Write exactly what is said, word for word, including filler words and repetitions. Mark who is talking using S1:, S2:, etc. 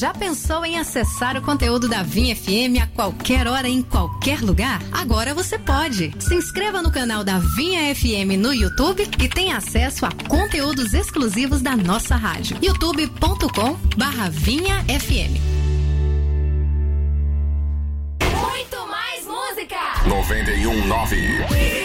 S1: Já pensou em acessar o conteúdo da Vinha F M a qualquer hora, em qualquer lugar? Agora você pode. Se inscreva no canal da Vinha F M no YouTube e tenha acesso a conteúdos exclusivos da nossa rádio. youtube ponto com barra Vinha F M.
S2: Muito mais música.
S3: noventa e um nove.